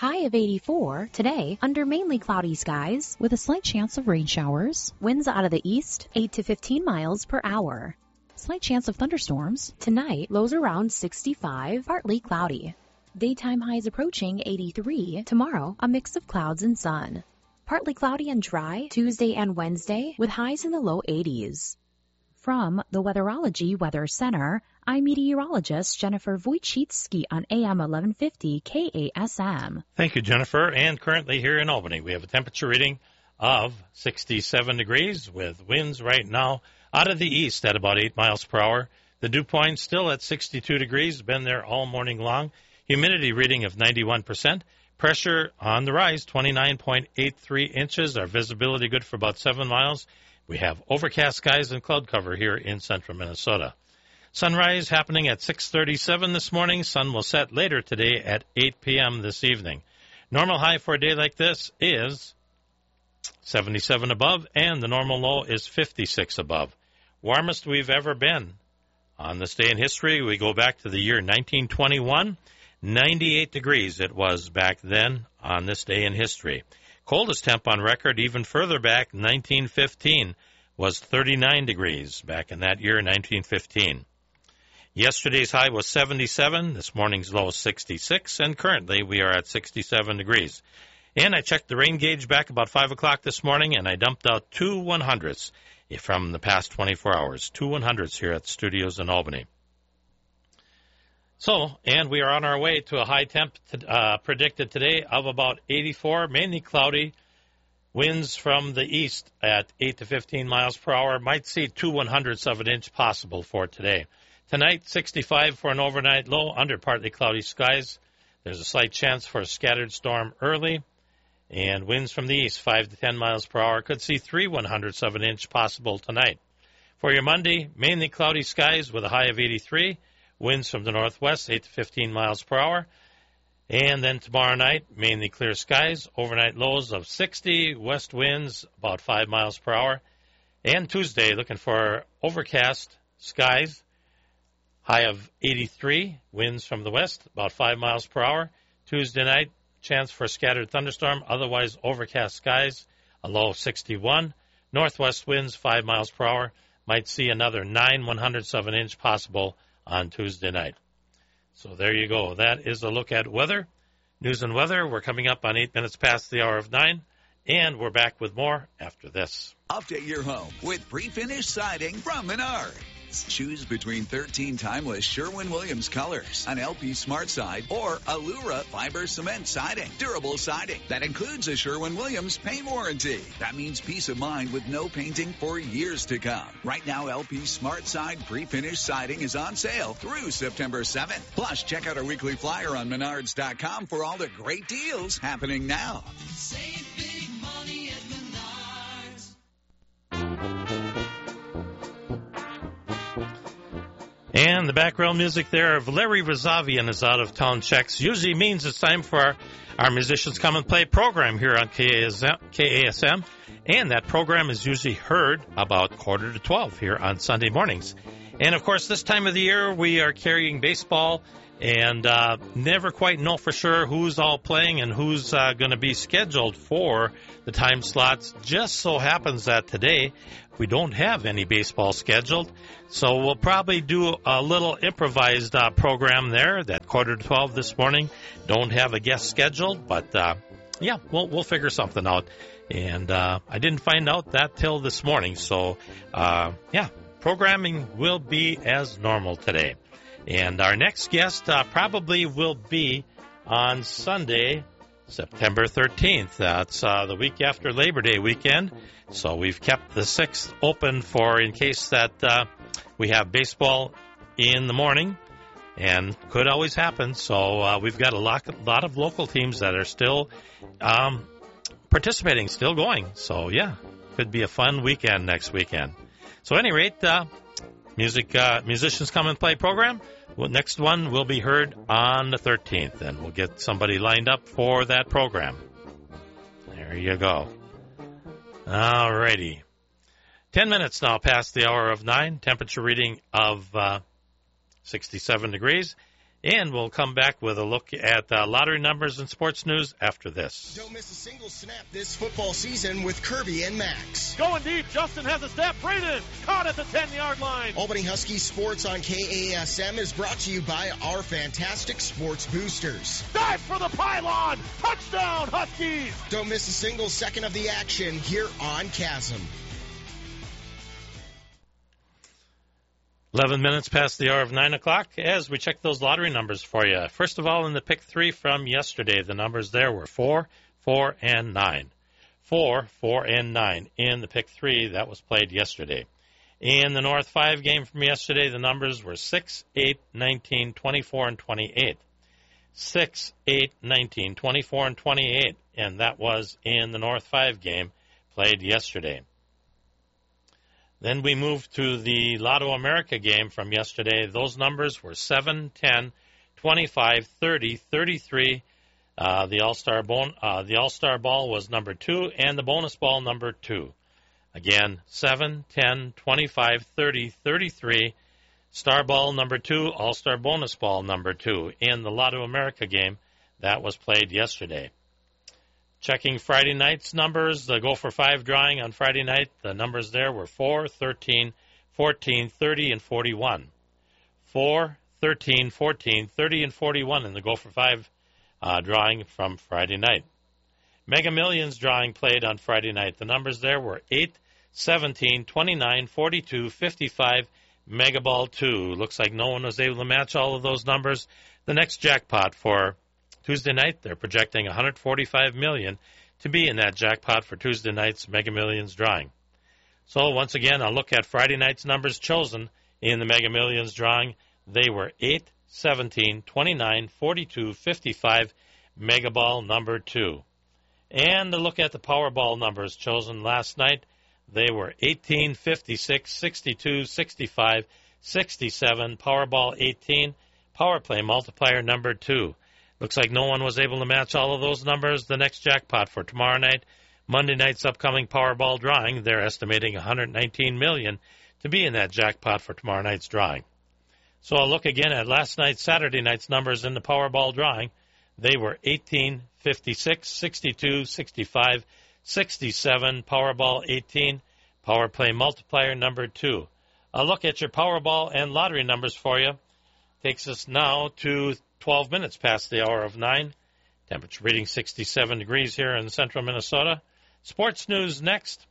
High of 84 today under mainly cloudy skies with a slight chance of rain showers. Winds out of the east 8 to 15 miles per hour. Slight chance of thunderstorms. Tonight, lows around 65, partly cloudy. Daytime highs approaching 83. Tomorrow, a mix of clouds and sun. Partly cloudy and dry Tuesday and Wednesday with highs in the low 80s. From the Weatherology Weather Center, I'm meteorologist Jennifer Wojcicki on AM 1150 KASM. Thank you, Jennifer. And currently here in Albany, we have a temperature reading of 67 degrees with winds right now out of the east at about 8 miles per hour. The dew point still at 62 degrees, been there all morning long. Humidity reading of 91%. Pressure on the rise, 29.83 inches. Our visibility good for about 7 miles. We have overcast skies and cloud cover here in central Minnesota. Sunrise happening at 6:37 this morning. Sun will set later today at 8 p.m. this evening. Normal high for a day like this is 77 above, and the normal low is 56 above. Warmest we've ever been. On this day in history, we go back to the year 1921. 98 degrees it was back then on this day in history. Coldest temp on record even further back, 1915, was 39 degrees back in that year, 1915. Yesterday's high was 77, this morning's low is 66, and currently we are at 67 degrees. And I checked the rain gauge back about 5 o'clock this morning, and I dumped out 2 100ths from the past 24 hours. 2 100ths here at the studios in Albany. So, and we are on our way to a high temp predicted today of about 84, mainly cloudy. Winds from the east at 8 to 15 miles per hour. Might see 2 100ths of an inch possible for today. Tonight, 65 for an overnight low under partly cloudy skies. There's a slight chance for a scattered storm early. And winds from the east, 5 to 10 miles per hour. Could see 3 100ths of an inch possible tonight. For your Monday, mainly cloudy skies with a high of 83. Winds from the northwest, 8 to 15 miles per hour. And then tomorrow night, mainly clear skies. Overnight lows of 60. West winds about 5 miles per hour. And Tuesday, looking for overcast skies. High of 83. Winds from the west, about 5 miles per hour. Tuesday night, chance for a scattered thunderstorm. Otherwise, overcast skies. A low of 61. Northwest winds, 5 miles per hour. Might see another 9 100ths of an inch possible on Tuesday night. So there you go. That is a look at weather. News and weather. We're coming up on 8 minutes past the hour of 9, and we're back with more after this. Update your home with pre-finished siding from Menards. Choose between 13 timeless Sherwin-Williams colors, an LP Smart Side, or Allura fiber cement siding. Durable siding that includes a Sherwin-Williams paint warranty. That means peace of mind with no painting for years to come. Right now, LP Smart Side pre-finished siding is on sale through September 7th. Plus, check out our weekly flyer on Menards.com for all the great deals happening now. Save big money at Menards. And the background music there of Larry Razavian is Out of Town Checks. Usually means it's time for our Musicians Come and Play program here on KASM. And that program is usually heard about 11:45 here on Sunday mornings. And, of course, this time of the year we are carrying baseball and never quite know for sure who's all playing and who's going to be scheduled for the time slots. Just so happens that today we don't have any baseball scheduled, so we'll probably do a little improvised program there. That 11:45 this morning. Don't have a guest scheduled, but yeah, we'll figure something out. And I didn't find out that till this morning, so yeah, programming will be as normal today. And our next guest probably will be on Sunday, September 13th. That's the week after Labor Day weekend. So we've kept the 6th open for in case that we have baseball in the morning, and could always happen. So we've got a lot of local teams that are still participating, still going. So, yeah, could be a fun weekend next weekend. So, at any rate, Musicians Come and Play program. Well, next one will be heard on the 13th, and we'll get somebody lined up for that program. There you go. All righty. 10 minutes now past the hour of 9. Temperature reading of 67 degrees. And we'll come back with a look at lottery numbers and sports news after this. Don't miss a single snap this football season with Kirby and Max. Going deep, Justin has a snap, Braden caught at the 10-yard line. Albany Husky Sports on KASM is brought to you by our fantastic sports boosters. Dive for the pylon, touchdown Huskies. Don't miss a single second of the action here on Chasm. 11 minutes past the hour of 9 o'clock as we check those lottery numbers for you. First of all, in the pick 3 from yesterday, the numbers there were 4, 4, and 9. 4, 4, and 9 in the pick 3 that was played yesterday. In the North 5 game from yesterday, the numbers were 6, 8, 19, 24, and 28. 6, 8, 19, 24, and 28, and that was in the North 5 game played yesterday. Then we move to the Lotto America game from yesterday. Those numbers were 7, 10, 25, 30, 33. The All-Star Ball was number 2, and the bonus ball number 2. Again, 7, 10, 25, 30, 33. Star Ball number 2, All-Star Bonus Ball number 2 in the Lotto America game that was played yesterday. Checking Friday night's numbers, the Go for 5 drawing on Friday night, the numbers there were 4, 13, 14, 30, and 41. 4, 13, 14, 30, and 41 in the Go for 5 drawing from Friday night. Mega Millions drawing played on Friday night. The numbers there were 8, 17, 29, 42, 55, Mega Ball 2. Looks like no one was able to match all of those numbers. The next jackpot for Tuesday night, they're projecting $145 million to be in that jackpot for Tuesday night's Mega Millions drawing. So once again, I'll look at Friday night's numbers chosen in the Mega Millions drawing. They were 8, 17, 29, 42, 55, Mega Ball number 2. And to look at the Powerball numbers chosen last night, they were 18, 56, 62, 65, 67, Powerball 18, Power Play multiplier number 2. Looks like no one was able to match all of those numbers. The next jackpot for tomorrow night, Monday night's upcoming Powerball drawing, they're estimating $119 million to be in that jackpot for tomorrow night's drawing. So I'll look again at last night's, Saturday night's numbers in the Powerball drawing. They were 18, 56, 62, 65, 67, Powerball 18, Power Play multiplier number 2. I'll look at your Powerball and lottery numbers for you. Takes us now to 12 minutes past the hour of 9. Temperature reading 67 degrees here in central Minnesota. Sports news next.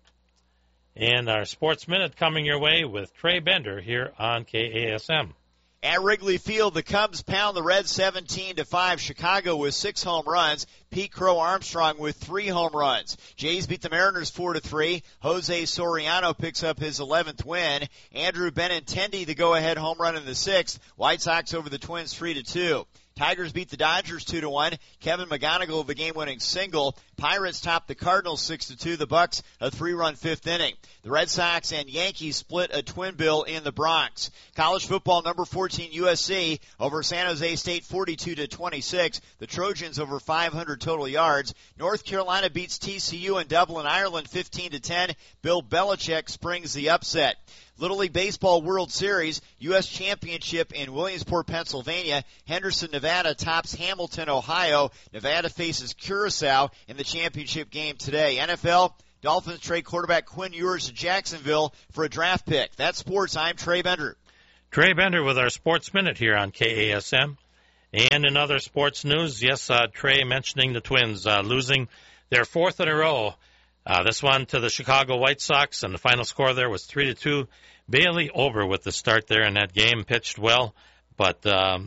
And our Sports Minute coming your way with Trey Bender here on KASM. At Wrigley Field, the Cubs pound the Reds 17-5. Chicago with 6 home runs. Pete Crow Armstrong with 3 home runs. Jays beat the Mariners 4-3. Jose Soriano picks up his 11th win. Andrew Benintendi the go-ahead home run in the 6th. White Sox over the Twins 3-2. Tigers beat the Dodgers 2-1. Kevin McGonigal the game-winning single. Pirates topped the Cardinals 6-2. The Bucks a 3-run 5th inning. The Red Sox and Yankees split a twin bill in the Bronx. College football number 14 USC over San Jose State 42-26. The Trojans over 500 total yards. North Carolina beats TCU in Dublin, Ireland 15-10. Bill Belichick springs the upset. Little League Baseball World Series, U.S. Championship in Williamsport, Pennsylvania. Henderson, Nevada tops Hamilton, Ohio. Nevada faces Curacao in the championship game today. NFL, Dolphins trade quarterback Quinn Ewers to Jacksonville for a draft pick. That's sports. I'm Trey Bender. Trey Bender with our Sports Minute here on KASM. And in other sports news, yes, Trey mentioning the Twins losing their 4th in a row. This one to the Chicago White Sox, and the final score there was 3-2. Bailey Ober with the start there in that game, pitched well, but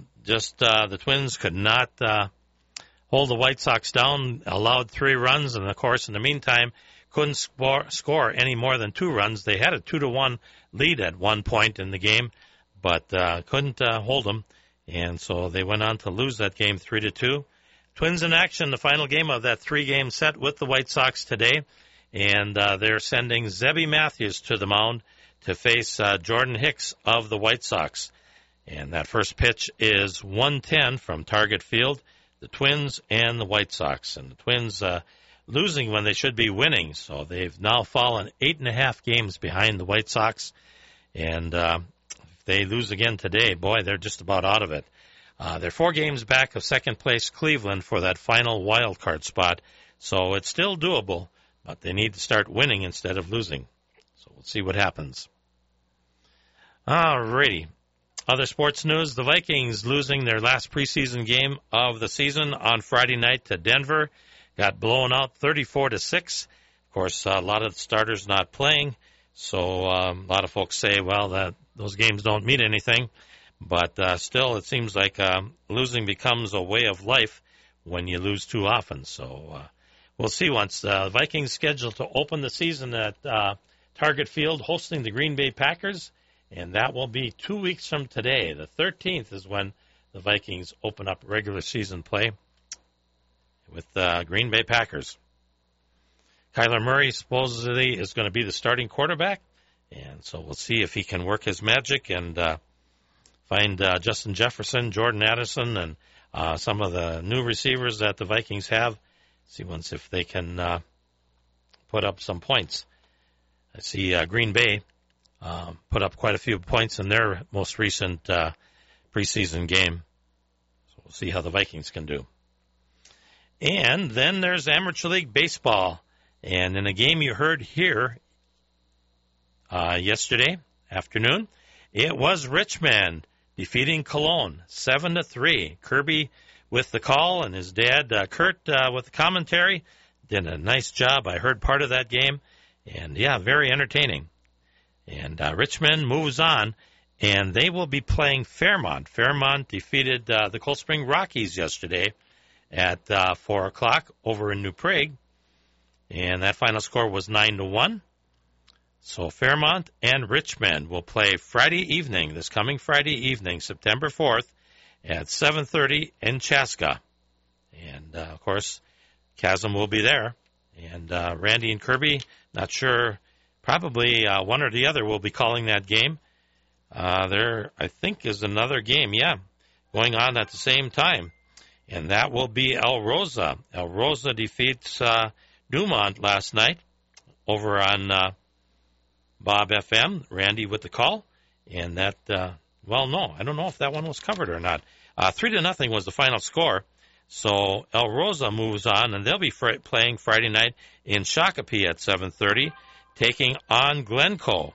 the Twins could not hold the White Sox down, allowed 3 runs, and, of course, in the meantime, couldn't score any more than 2 runs. They had a 2-1 lead at one point in the game, but couldn't hold them, and so they went on to lose that game 3-2. Twins in action, the final game of that 3-game set with the White Sox today. And they're sending Zebby Matthews to the mound to face Jordan Hicks of the White Sox. And that first pitch is 1-10 from Target Field, the Twins and the White Sox. And the Twins losing when they should be winning, so they've now fallen 8.5 games behind the White Sox. And if they lose again today, boy, they're just about out of it. They're 4 games back of second-place Cleveland for that final wild card spot, so it's still doable, but they need to start winning instead of losing. So we'll see what happens. All righty. Other sports news, the Vikings losing their last preseason game of the season on Friday night to Denver. Got blown out 34-6. Of course, a lot of the starters not playing, so a lot of folks say, well, that those games don't mean anything. But still, it seems like losing becomes a way of life when you lose too often. So we'll see once the Vikings scheduled to open the season at Target Field hosting the Green Bay Packers. And that will be 2 weeks from today. The 13th is when the Vikings open up regular season play with Green Bay Packers. Kyler Murray supposedly is going to be the starting quarterback. And so we'll see if he can work his magic and find Justin Jefferson, Jordan Addison, and some of the new receivers that the Vikings have. See once if they can put up some points. I see Green Bay put up quite a few points in their most recent preseason game. So we'll see how the Vikings can do. And then there's Amateur League Baseball. And in a game you heard here yesterday afternoon, it was Richmond defeating Cologne 7-3. Kirby with the call and his dad, Kurt, with the commentary. Did a nice job. I heard part of that game. And, yeah, very entertaining. And Richmond moves on, and they will be playing Fairmont. Fairmont defeated the Cold Spring Rockies yesterday at 4 o'clock over in New Prague, and that final score was 9-1. So Fairmont and Richmond will play Friday evening, this coming Friday evening, September 4th, at 7:30 in Chaska. And, of course, Chasm will be there. And Randy and Kirby, not sure. Probably one or the other will be calling that game. There, I think, is another game, going on at the same time. And that will be El Rosa. El Rosa defeats Dumont last night over on Bob FM. Randy with the call. And that, no, I don't know if that one was covered or not. 3-0 was the final score. So El Rosa moves on, and they'll be playing Friday night in Shakopee at 7:30. Taking on Glencoe.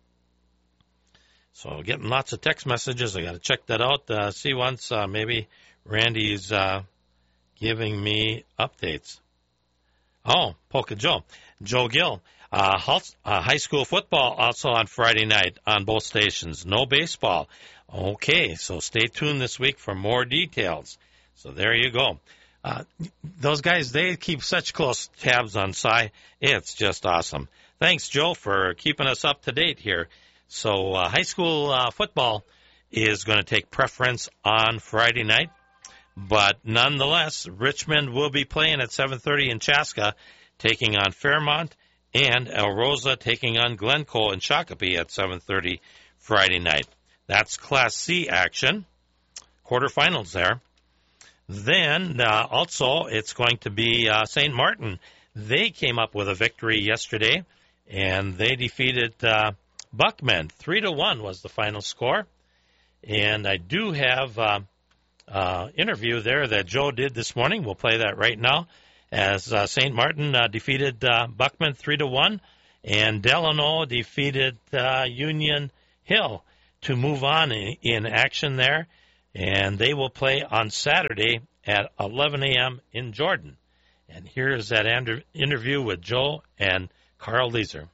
So getting lots of text messages. I got to check that out. See once maybe Randy's giving me updates. Oh, Polka Joe. Joe Gill. High school football also on Friday night on both stations. No baseball. Okay, so stay tuned this week for more details. So there you go. Those guys, they keep such close tabs on Cy. It's just awesome. Thanks, Joe, for keeping us up to date here. So high school football is going to take preference on Friday night. But nonetheless, Richmond will be playing at 7:30 in Chaska, taking on Fairmont, and El Rosa taking on Glencoe in Shakopee at 7:30 Friday night. That's Class C action, quarterfinals there. Then also it's going to be St. Martin. They came up with a victory yesterday, and they defeated Buckman. 3-1 was the final score. And I do have interview there that Joe did this morning. We'll play that right now as St. Martin defeated Buckman 3-1, and Delano defeated Union Hill to move on in action there. And they will play on Saturday at 11 a.m. in Jordan. And here is that interview with Joe and Carl Leeser.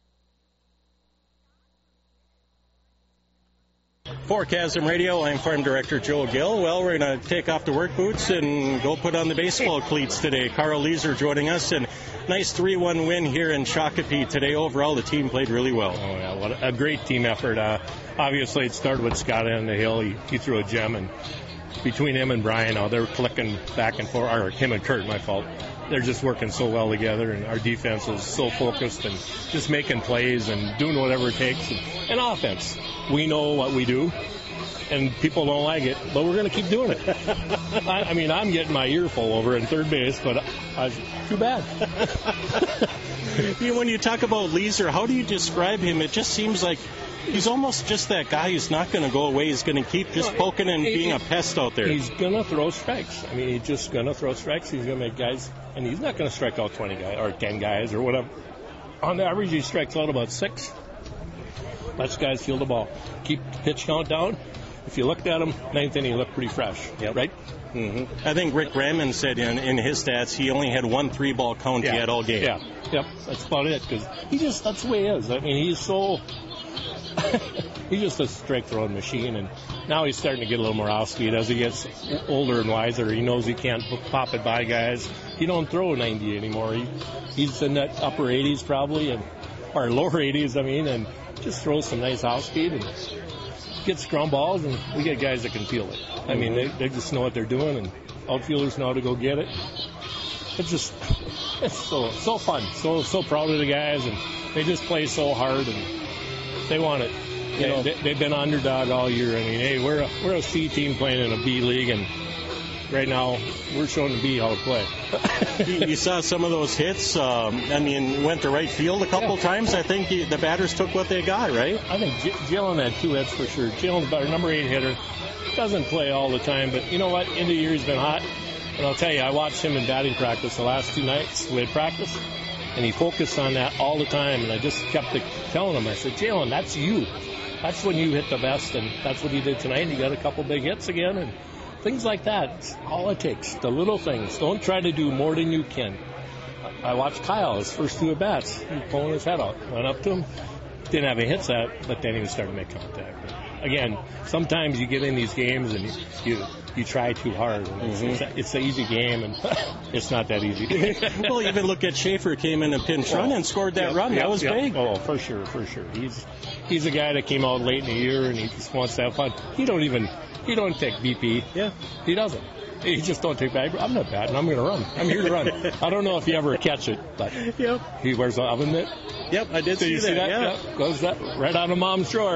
For Chasm Radio, I'm Farm Director Joe Gill. Well, we're going to take off the work boots and go put on the baseball cleats today. Carl Leeser joining us, and nice 3-1 win here in Shakopee today. Overall, the team played really well. Oh, yeah, what a great team effort. Obviously, it started with Scott on the hill. He threw a gem, and between him and Brian, they're clicking back and forth, or him and Kurt, my fault. They're just working so well together, and our defense is so focused and just making plays and doing whatever it takes. And offense, we know what we do, and people don't like it, but we're going to keep doing it. I mean, I'm getting my earful over in third base, but too bad. When you talk about Leeser, how do you describe him? It just seems like he's almost just that guy who's not going to go away. He's going to keep just poking and being a pest out there. He's going to throw strikes. I mean, he's just going to throw strikes. He's going to make guys, and he's not going to strike out 20 guys or 10 guys or whatever. On average, he strikes out about 6. Lets guys feel the ball. Keep the pitch count down. If you looked at him, 9th inning, he looked pretty fresh, right? Mm-hmm. I think Rick Raymond said in his stats he only had 1 3-ball count he had all game. Yeah, yep, that's about it. Because that's the way he is. I mean, he's so he's just a strike throwing machine, and now he's starting to get a little more off speed as he gets older and wiser. He knows he can't pop it by guys. He don't throw 90 anymore. He's in that upper 80s probably, or lower 80s. I mean, and just throws some nice off speed and gets ground balls, and we get guys that can feel it. I mean, they just know what they're doing, and outfielders know how to go get it. It's so fun. So proud of the guys, and they just play so hard, and they want it. You know, they've been underdog all year. I mean, hey, we're a C team playing in a B league, and right now we're showing the B how to play. You saw some of those hits. I mean, went to right field a couple times. I think the batters took what they got, right? I think Jalen had 2 hits for sure. Jalen's our number 8 hitter. Doesn't play all the time, but you know what? End of the year he's been hot. And I'll tell you, I watched him in batting practice the last 2 nights. We had practice, and he focused on that all the time. And I just kept telling him, I said, Jalen, that's you. That's when you hit the best, and that's what he did tonight. He got a couple big hits again, and things like that. It's all it takes. The little things. Don't try to do more than you can. I watched Kyle, his first 2 at-bats. He was pulling his head out. Went up to him. Didn't have a hit set, but then he was starting to make contact. Again, sometimes you get in these games and you try too hard. And it's an easy game, and it's not that easy. Well, even look at Schaefer came in a pinch run and scored that run. That was big. Oh, for sure. He's a guy that came out late in the year, and he just wants to have fun. He don't take BP. Yeah. He doesn't. He just don't take back. I'm not batting. I'm going to run. I'm here to run. I don't know if you ever catch it, but he wears an oven mitt. Yep, I did see that. Yeah. Yep. Goes right out of mom's drawer.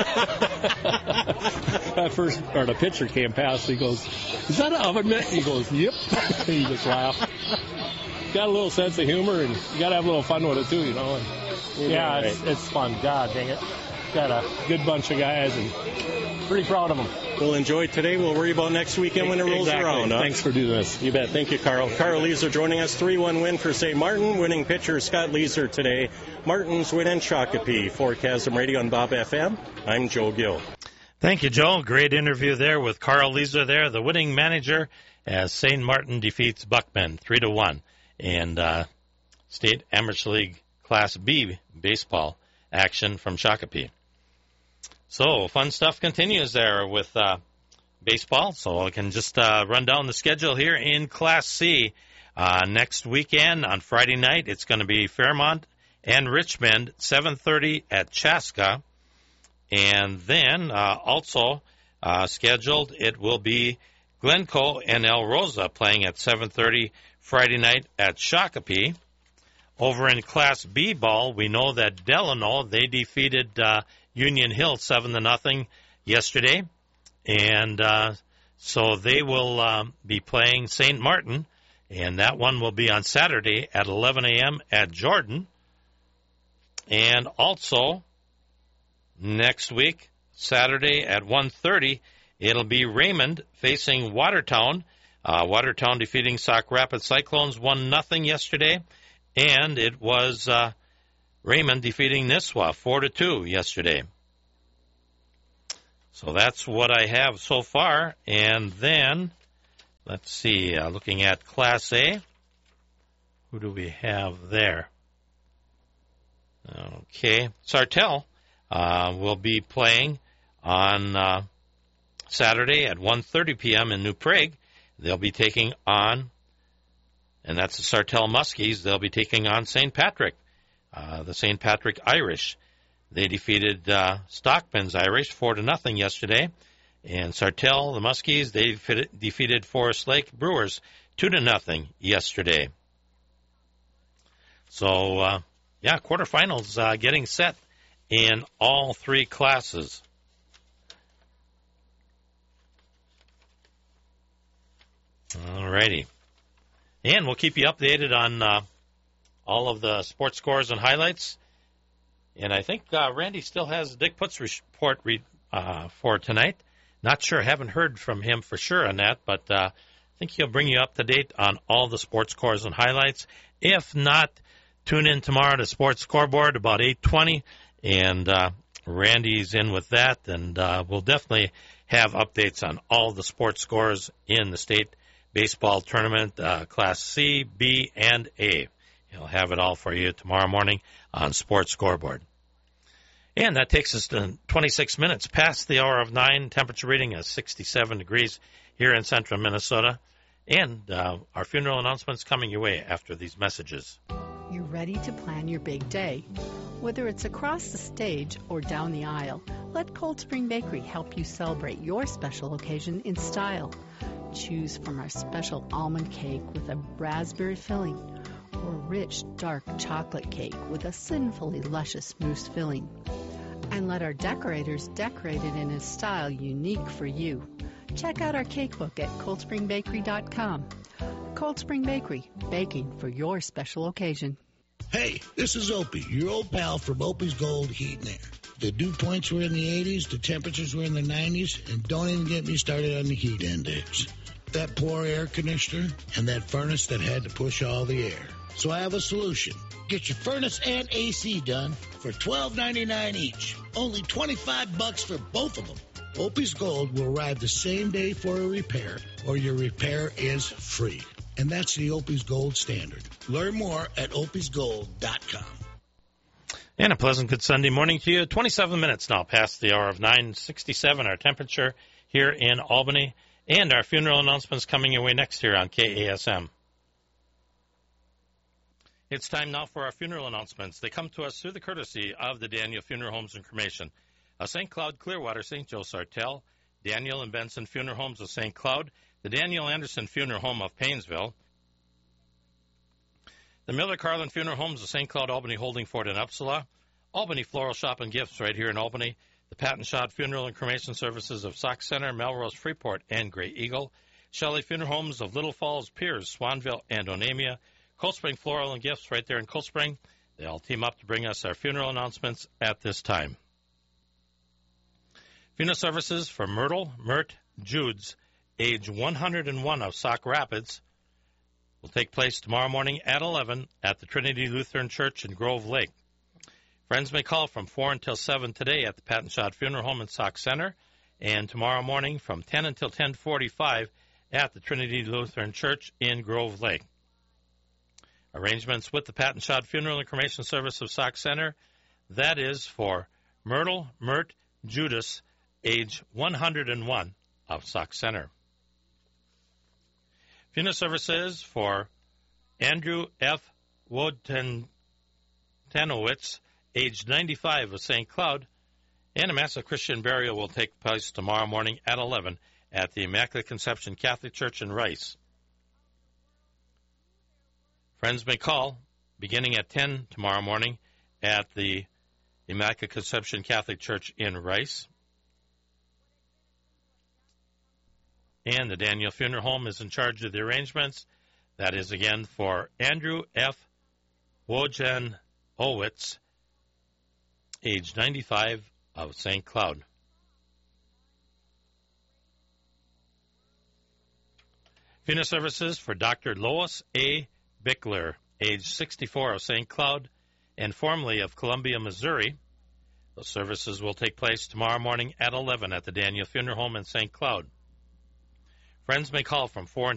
The pitcher came past. He goes, "Is that an oven mitt?" He goes, "Yep." He just laughed. Got a little sense of humor, and you got to have a little fun with it too, you know. And it's fun. God dang it. Got a good bunch of guys, and pretty proud of them. We'll enjoy today. We'll worry about next weekend when it rolls around. Huh? Thanks for doing this. You bet. Thank you, Carl. Carl Leeser joining us. 3-1 win for St. Martin. Winning pitcher Scott Leeser today. Martin's win in Shakopee. For Chasm Radio and Bob FM, I'm Joe Gill. Thank you, Joe. Great interview there with Carl Leeser there, the winning manager, as St. Martin defeats Buckman 3-1 in State Amateur League Class B baseball action from Shakopee. So, fun stuff continues there with baseball. So I can just run down the schedule here in Class C. Next weekend on Friday night, it's going to be Fairmont and Richmond, 7:30 at Chaska. And then also scheduled, it will be Glencoe and El Rosa playing at 7:30 Friday night at Shakopee. Over in Class B ball, we know that Delano, they defeated Union Hill 7-0 yesterday. And so they will be playing St. Martin, and that one will be on Saturday at 11 a.m. at Jordan. And also, next week, Saturday at 1:30, it'll be Raymond facing Watertown. Watertown defeating Sauk Rapids Cyclones 1-0 yesterday. And it was Raymond defeating Nisswa 4-2 yesterday. So that's what I have so far. And then, let's see, looking at Class A, who do we have there? Okay, Sartell will be playing on Saturday at 1:30 p.m. in New Prague. They'll be taking on, and that's the Sartell Muskies, they'll be taking on St. Patrick, the St. Patrick Irish. They defeated Stockman's Irish 4-0 yesterday. And Sartell, the Muskies, they defeated Forest Lake Brewers 2-0 yesterday. So, quarterfinals getting set in all 3 classes. All righty. And we'll keep you updated on all of the sports scores and highlights And I think Randy still has Dick Putt's report for tonight. Not sure, haven't heard from him for sure on that, but I think he'll bring you up to date on all the sports scores and highlights. If not, tune in tomorrow to Sports Scoreboard about 8:20, and Randy's in with that, and we'll definitely have updates on all the sports scores in the state baseball tournament, Class C, B, and A. He'll have it all for you tomorrow morning on Sports Scoreboard. And that takes us to 26 minutes past the hour of 9. Temperature reading is 67 degrees here in central Minnesota. And our funeral announcements coming your way after these messages. You're ready to plan your big day. Whether it's across the stage or down the aisle, let Cold Spring Bakery help you celebrate your special occasion in style. Choose from our special almond cake with a raspberry filling, or rich dark chocolate cake with a sinfully luscious mousse filling. And let our decorators decorate it in a style unique for you. Check out our cake book at coldspringbakery.com. Cold Spring Bakery, baking for your special occasion. Hey, this is Opie, your old pal from Opie's Gold Heat and Air. The dew points were in the 80s, the temperatures were in the 90s, and don't even get me started on the heat index. That poor air conditioner and that furnace that had to push all the air. So I have a solution. Get your furnace and AC done for $12.99 each. Only $25 for both of them. Opie's Gold will arrive the same day for a repair, or your repair is free. And that's the Opie's Gold standard. Learn more at opiesgold.com. And a pleasant good Sunday morning to you. 27 minutes now past the hour of 9:67, our temperature here in Albany. And our funeral announcements coming your way next here on KASM. It's time now for our funeral announcements. They come to us through the courtesy of the Daniel Funeral Homes and Cremation of St. Cloud, Clearwater, St. Joe, Sartell, Daniel and Benson Funeral Homes of St. Cloud, the Daniel Anderson Funeral Home of Painesville, the Miller Carlin Funeral Homes of St. Cloud, Albany, Holdingford, and Upsala, Albany Floral Shop and Gifts right here in Albany, the Patton Schott Funeral and Cremation Services of Sauk Center, Melrose, Freeport, and Grey Eagle, Shelley Funeral Homes of Little Falls, Piers, Swanville, and Onamia, Cold Spring Floral and Gifts right there in Cold Spring. They all team up to bring us our funeral announcements at this time. Funeral services for Myrtle Mert Judes, age 101 of Sauk Rapids, will take place tomorrow morning at 11 at the Trinity Lutheran Church in Grove Lake. Friends may call from 4 until 7 today at the Patton Schott Funeral Home in Sauk Center, and tomorrow morning from 10 until 10:45 at the Trinity Lutheran Church in Grove Lake. Arrangements with the Patton Schott Funeral and Cremation Service of Sauk Center, that is for Myrtle Mert Judas, age 101 of Sauk Center. Funeral services for Andrew F. Wodenowitz, age 95 of St. Cloud, and a Mass of Christian burial will take place tomorrow morning at 11 at the Immaculate Conception Catholic Church in Rice. Friends may call beginning at 10 tomorrow morning at the Immaculate Conception Catholic Church in Rice. And the Daniel Funeral Home is in charge of the arrangements. That is, again, for Andrew F. Wodenowitz, age 95 of St. Cloud. Funeral services for Dr. Lois A. Bickler, age 64 of St. Cloud and formerly of Columbia, Missouri. Those services will take place tomorrow morning at 11 at the Daniel Funeral Home in St. Cloud. Friends may call from 4